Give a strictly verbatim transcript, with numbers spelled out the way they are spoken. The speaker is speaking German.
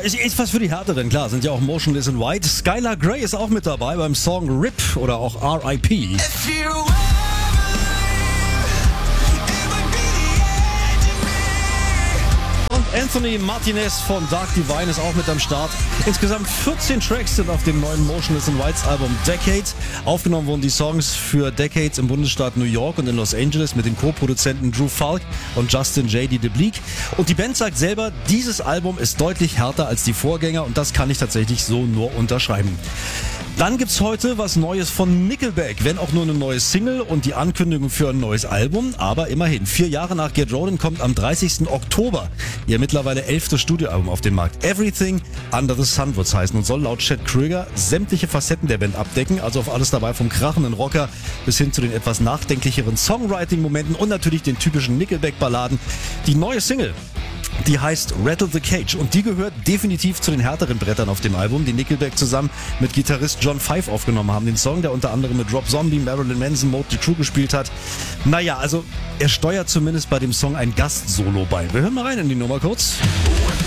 ist, ist was für die Härteren, klar, sind ja auch Motionless in White. Skylar Grey ist auch mit dabei beim Song R I P oder auch R I P. Anthony Martinez von Dark Divine ist auch mit am Start. Insgesamt vierzehn Tracks sind auf dem neuen Motionless in Whites Album Decade. Aufgenommen wurden die Songs für Decades im Bundesstaat New York und in Los Angeles mit den Co-Produzenten Drew Falk und Justin J D. DeBleek. Und die Band sagt selber, dieses Album ist deutlich härter als die Vorgänger und das kann ich tatsächlich so nur unterschreiben. Dann gibt's heute was Neues von Nickelback, wenn auch nur eine neue Single und die Ankündigung für ein neues Album, aber immerhin. Vier Jahre nach Get Rollin' kommt am dreißigsten Oktober ihr mittlerweile elftes Studioalbum auf den Markt. Everything Under the Sun wird's heißen und soll laut Chad Kroeger sämtliche Facetten der Band abdecken, also auf alles dabei vom krachenden Rocker bis hin zu den etwas nachdenklicheren Songwriting-Momenten und natürlich den typischen Nickelback-Balladen. Die neue Single, die heißt Rattle the Cage und die gehört definitiv zu den härteren Brettern auf dem Album, die Nickelback zusammen mit Gitarrist John Five aufgenommen haben. Den Song, der unter anderem mit Rob Zombie, Marilyn Manson, Motley Crue gespielt hat. Naja, also er steuert zumindest bei dem Song ein Gastsolo bei. Wir hören mal rein in die Nummer kurz.